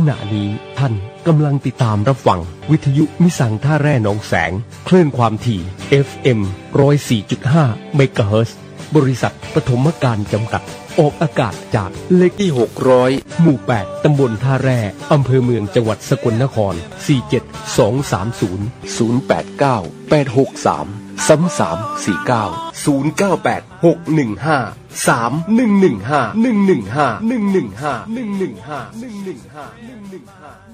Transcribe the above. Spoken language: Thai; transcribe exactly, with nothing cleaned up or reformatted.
ณะนี้ท่านกำลังติดตามรับฟังวิทยุมิสังท่าแร่หนองแสงคลื่นความถี่ เอฟ เอ็ม หนึ่งร้อยสี่จุดห้า เมกะเฮิรตซ์บริษัทปฐมการจำกัดออกอากาศจากเลขที่หกร้อยหมู่แปดตำบลท่าแร่อำเภอเมืองจังหวัดสกลนครสี่ เจ็ด สอง สาม ศูนย์ ศูนย์ แปด เก้า แปด หก สาม สาม สาม สี่ เก้า ศูนย์ เก้า แปด หก หนึ่ง ห้า สาม หนึ่ง หนึ่ง ห้า หนึ่ง หนึ่ง ห้า หนึ่ง หนึ่ง ห้า หนึ่ง หนึ่ง ห้า หนึ่ง หนึ่ง ห้า หนึ่ง หนึ่ง ห้า